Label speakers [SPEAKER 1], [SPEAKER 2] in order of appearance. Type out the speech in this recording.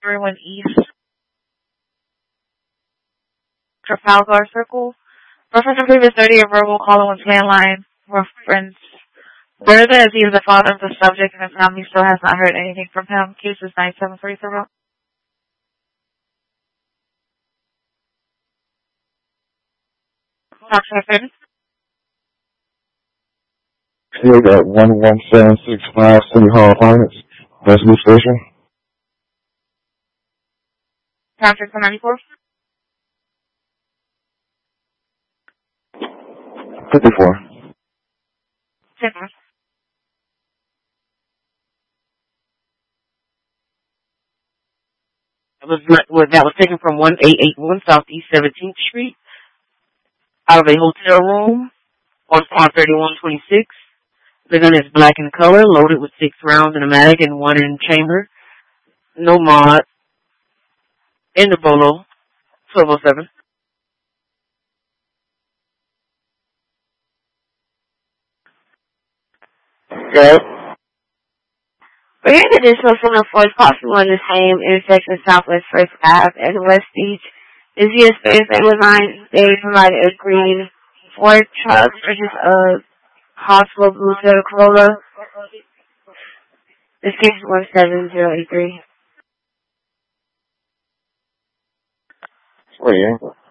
[SPEAKER 1] 31 East Trafalgar Circle. Reference to previous 30-year verbal call on one's landline. Reference further as he is the father of the subject and his family still has not heard anything from him. Case is 9730. Dr.
[SPEAKER 2] Still got 11765 City Hall Apartments, Westwood Station.
[SPEAKER 1] Traffic 94.
[SPEAKER 2] 54.
[SPEAKER 1] 10.
[SPEAKER 3] That was taken from 1881 Southeast 17th Street out of a hotel room on 3126. The gun is black in color, loaded with 6 rounds in a mag and 1 in chamber. No mod. In the bolo. 1207.
[SPEAKER 4] Good. We're here to do something for as possible in the same intersection Southwest First Ave and West Beach. This year's space that was on, they provided a green Ford truck versus a possible blue Toyota Corolla. This case is 17083.
[SPEAKER 2] Where you?